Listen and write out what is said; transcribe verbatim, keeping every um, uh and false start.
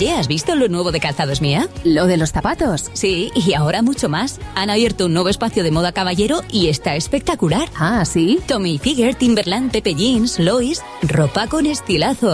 Oye, ¿has visto lo nuevo de Calzados Mía? ¿Lo de los zapatos? Sí, y ahora mucho más. Han abierto un nuevo espacio de moda caballero y está espectacular. Ah, ¿sí? Tommy Hilfiger, Timberland, Pepe Jeans, Lois, ropa con estilazo.